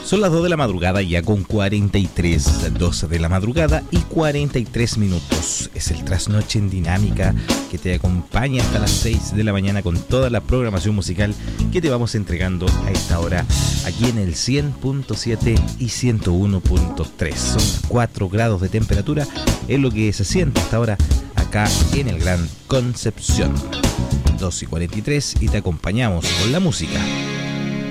Son las 2 de la madrugada ya con 43, 12 de la madrugada y 43 minutos. Es el Trasnoche en Dinámica que te acompaña hasta las 6 de la mañana con toda la programación musical que te vamos entregando a esta hora aquí en el 100.7 y 101.3. Son 4 grados de temperatura, es lo que se siente hasta ahora acá en el Gran Concepción. 2 y 43 y te acompañamos con la música.